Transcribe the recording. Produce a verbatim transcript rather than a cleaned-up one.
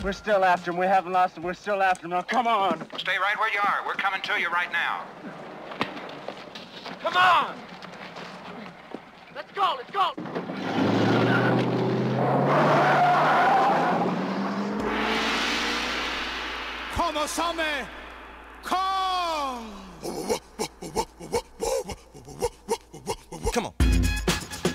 We're still after him. We haven't lost him. We're still after him. Now, come on. Stay right where you are. We're coming to you right now. Come on! Let's go, let's go! Kono-sama, come!